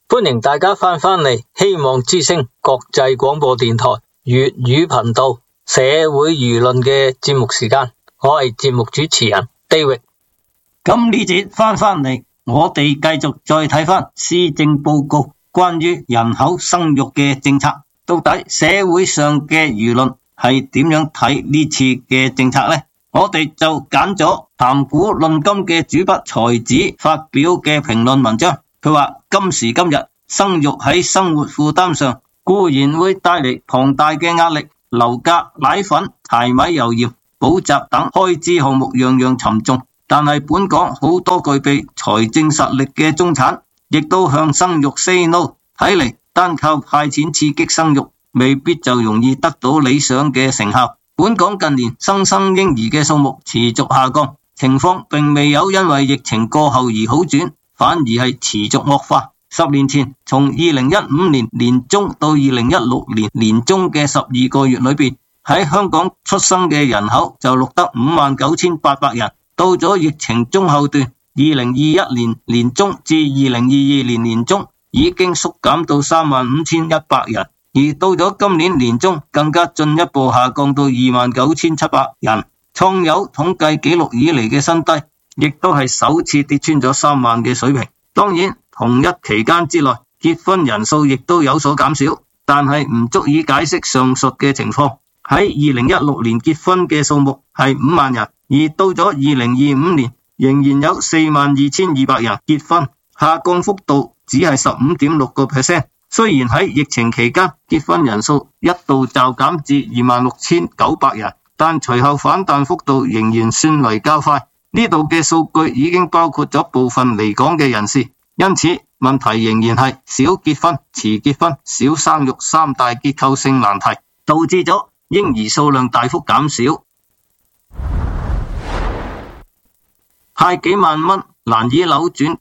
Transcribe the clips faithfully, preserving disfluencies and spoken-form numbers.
歡迎大家翻返嚟希望之聲國際廣播電台粵語頻道社會輿論嘅節目時間，我係節目主持人 David。 咁呢節翻返嚟，我哋繼續再睇翻施政報告關於人口生育嘅政策，到底社會上嘅輿論係點樣睇呢次嘅政策呢？我哋就揀咗談古論今嘅主筆才子發表嘅評論文章。佢話今時今日生育喺生活負擔上固然會帶嚟龐大嘅壓力，樓價、奶粉、柴米油鹽、補習等開支項目樣樣沉重，但係本港好多具備財政實力嘅中產亦都向生育 say no。 睇嚟單靠派錢刺激生育未必就容易得到理想嘅成效。本港近年新生嬰兒嘅數目持續下降，情況並未有因為疫情過後而好轉，反而係持續惡化。十年前，從二零一五年年中到二零一六年年中嘅十二個月裏邊，喺香港出生嘅人口就錄得五萬九千八百人。到咗疫情中後段，二零二一年年中至二零二二年年中，已經縮減到三萬五千一百人。而到咗今年年中，更加進一步下降到二萬九千七百人，創有統計紀錄以嚟嘅新低，亦都係首次跌穿咗三萬嘅水平。當然，同一期間之內，結婚人數亦都有所減少，但係唔足以解釋上述嘅情況。喺二零一六年結婚嘅數目係五萬人，而到咗二零二五年，仍然有四萬二千二百人結婚，下降幅度只係十五點六個 percent。雖然喺疫情期間結婚人數一度驟減至二萬六千九百人，但隨後反彈幅度仍然算為較快。呢度嘅數據已經包括咗部分離港嘅人士，因此問題仍然係少結婚、遲結婚、少生育三大結構性難題，導致咗嬰兒數量大幅減少。派幾萬蚊難以扭轉。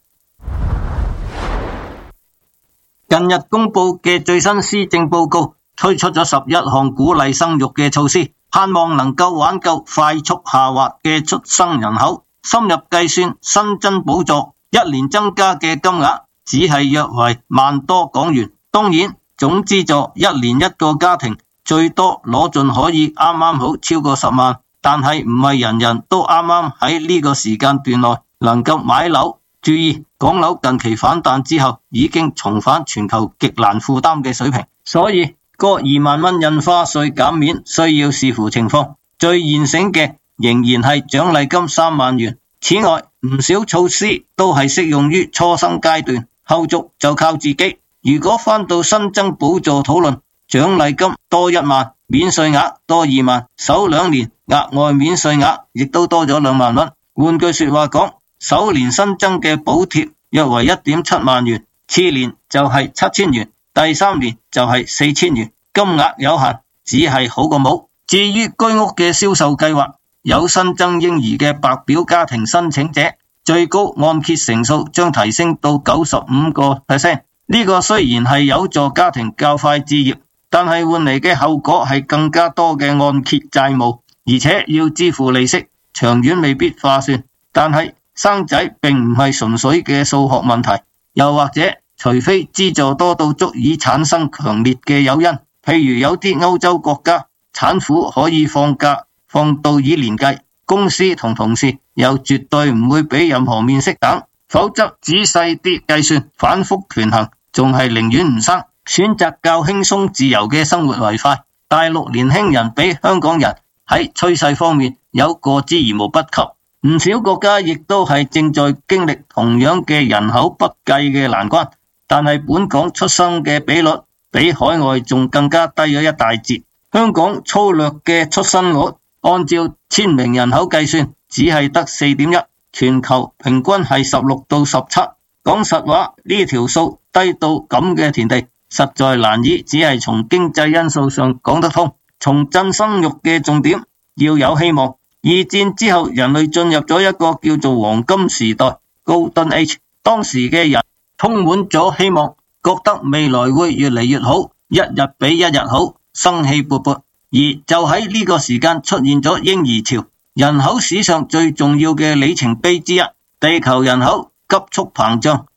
近日公布嘅最新施政報告推出咗十一項鼓勵生育嘅措施，盼望能夠挽救快速下滑嘅出生人口。深入計算，新增補助一年增加嘅金額只係約為萬多港元。當然，總資助一年一個家庭最多攞盡可以啱啱好超過十萬，但係唔係人人都啱啱喺呢個時間段內能夠買樓。注意，港樓近期反彈之後，已經重返全球極難負擔嘅水平，所以嗰二萬蚊印花稅減免需要視乎情況。最現成嘅仍然係獎勵金三萬元。此外，唔少措施都係適用於初生階段，後續就靠自己。如果翻到新增補助討論，獎勵金多一萬，免稅額多二萬，首兩年額外免稅額亦都多咗兩萬蚊。換句說話講，首年新增嘅補貼約為 一點七萬元，次年就係七千元，第三年就係四千元，金額有限，只係好過冇。至於居屋嘅銷售計劃，有新增嬰兒嘅白表家庭申請者，最高按揭成數將提升到九十五個 percent。呢個雖然係有助家庭較快置業，但係換嚟嘅後果係更加多嘅按揭債務，而且要支付利息，長遠未必划算。但係生仔並唔係純粹嘅數學問題，又或者除非資助多到足以產生強烈嘅誘因，譬如有啲歐洲國家產婦可以放假放到以年計，公司同同事又絕對唔會俾任何面色等，否則仔細啲計算，反覆權衡，仲係寧願唔生，選擇較輕鬆自由嘅生活為快。大陸年輕人比香港人喺趨勢方面有過之而無不及。唔少國家亦都係正在經歷同樣嘅人口不計嘅難關，但係本港出生嘅比率比海外仲更加低咗一大截。香港粗略嘅出生率按照千名人口計算只係得 四點一， 全球平均係十六到十七。講實話，呢條數低到咁嘅田地，實在難以只係從經濟因素上講得通。重振生育嘅重點要有希望。二戰之後，人類進入咗一個叫做黃金時代 Golden Age， 當時嘅人充滿咗希望，覺得未來會越嚟越好，一日比一日好，生氣勃勃。而就喺呢個時間出現咗嬰兒潮，人口史上最重要嘅里程碑之一，地球人口急速膨脹，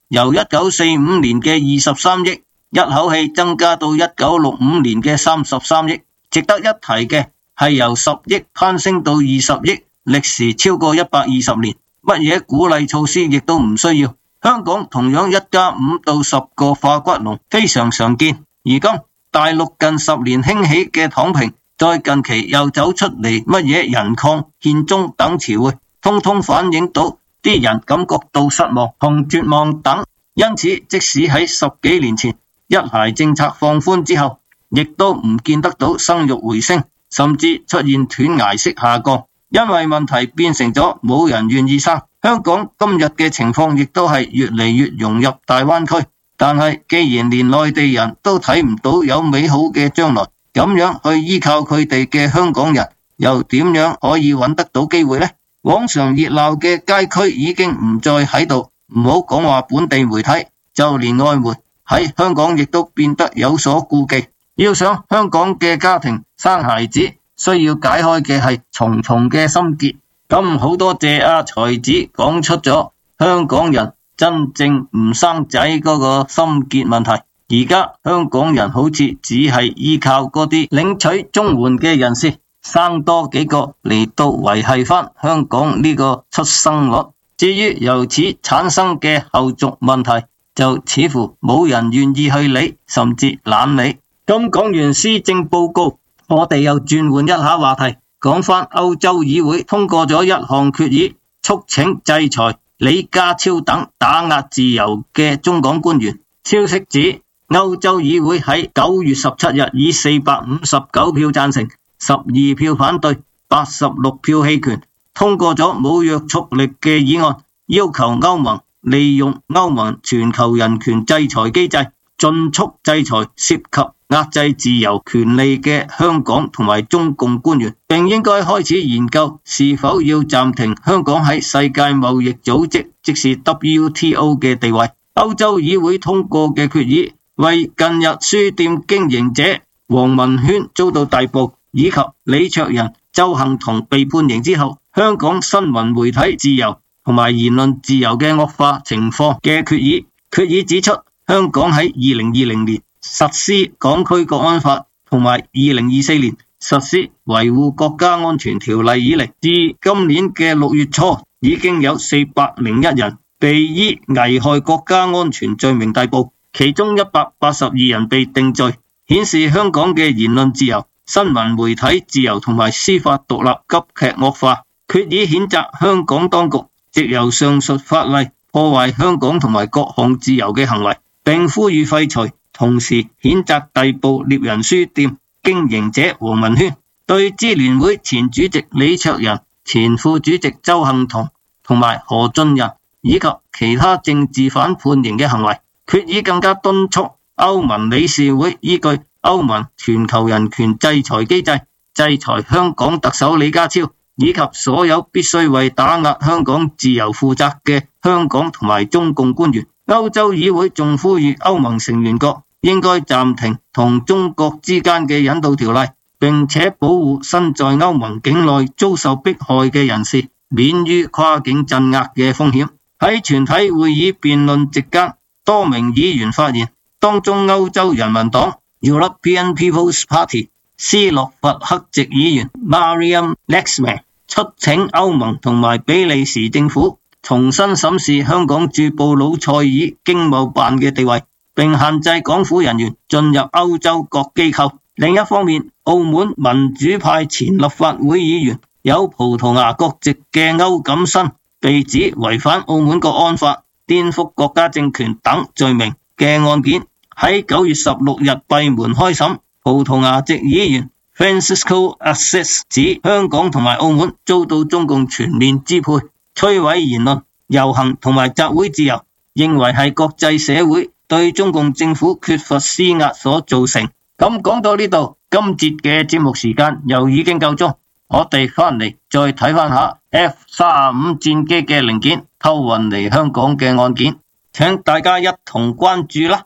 由一九四五年嘅二十三億，一口氣增加到一九六五年嘅三十三億。值得一提嘅係由十億攀升到二十億，歷時超過一百二十年，乜嘢鼓勵措施亦都唔需要。香港同樣一家五到十個化骨龍非常常見。而今大陸近十年興起嘅躺平，在近期又走出嚟乜嘢人抗、憲中等詞彙，通通反映到啲人感覺到失望同絕望等。因此即使喺十幾年前一孩政策放寬之後，亦都唔見得到生育回升，甚至出現斷崖式下降，因為問題變成咗冇人願意生。香港今日嘅情況亦都係越嚟越融入大灣區，但係既然連內地人都睇唔到有美好嘅將來，咁樣去依靠佢哋嘅香港人又點樣可以揾得到機會呢？往常熱鬧嘅街區已經唔再喺度，唔好講話本地媒體，就連外媒喺香港亦都變得有所顧忌。要想香港嘅家庭生孩子，需要解開嘅係重重嘅心結。咁好多謝阿才子講出咗香港人真正唔生仔嗰個心結問題。而家香港人好似只係依靠嗰啲領取綜援嘅人士生多幾個嚟到維繫翻香港呢個出生率。至於由此產生嘅後續問題，就似乎冇人願意去理，甚至懶理。咁講完施政報告，我哋又轉換一下話題，講翻歐洲議會通過咗一項決議，促請制裁李家超等打壓自由嘅中港官員。消息指歐洲議會喺九月十七日以四百五十九票贊成、十二票反對、八十六票棄權，通過咗冇約束力嘅議案，要求歐盟利用歐盟全球人權制裁機制，盡速制裁涉及壓制自由權利嘅香港同埋中共官員，並應該開始研究是否要暫停香港喺世界貿易組織，即是 W T O 嘅地位。歐洲議會通過嘅決議，為近日書店經營者黃文軒遭到逮捕，以及李卓人、鄒幸彤被判刑之後，香港新聞媒體自由同埋言論自由嘅惡化情況嘅決議。決議指出，香港喺二零二零年實施港區國安法，同埋二零二四年實施維護國家安全條例以嚟，至今年嘅六月初，已經有四百零一人被依危害國家安全罪名逮捕，其中一百八十二人被定罪，顯示香港嘅言論自由、新聞媒體自由同埋司法獨立急劇惡化。決議譴責香港當局藉由上述法例破壞香港同埋各項自由嘅行為，並呼籲廢除。同時譴責逮捕獵人書店經營者黃文軒，對支聯會前主席李卓人、前副主席鄒幸彤同埋何俊仁以及其他政治犯判刑嘅行為。決議更加敦促歐盟理事會依據歐盟全球人權制裁機制，制裁香港特首李家超以及所有必須為打壓香港自由負責嘅香港同埋中共官員。歐洲議會仲呼籲歐盟成員國應該暫停同中國之間嘅引渡條例，並且保護身在歐盟境內遭受迫害嘅人士免於跨境鎮壓嘅風險。喺全體會議辯論席間，多名議員發言，當中歐洲人民黨 European People's Party 斯洛伐克籍議員 Mariam Lexman 促請歐盟同埋比利時政府重新審視香港駐布魯塞爾經貿辦嘅地位，並限制港府人員進入歐洲各機構。另一方面，澳門民主派前立法會議員有葡萄牙國籍嘅歐錦新被指違反澳門國安法、顛覆國家政權等罪名嘅案件，喺九月十六日閉門開審。葡萄牙籍議員 Francisco Assis 指香港同埋澳門遭到中共全面支配，摧毀言論、遊行同埋集會自由，認為係國際社會對中共政府缺乏施壓所造成。咁講到呢度，今節嘅節目時間又已經夠鐘，我哋翻嚟再睇翻下 F 三十五戰機嘅零件偷運嚟香港嘅案件，請大家一同關注啦。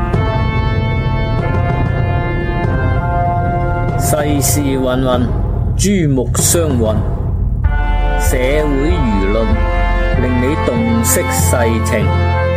世事芸芸， 珠目相混，社會輿論令你洞悉世情。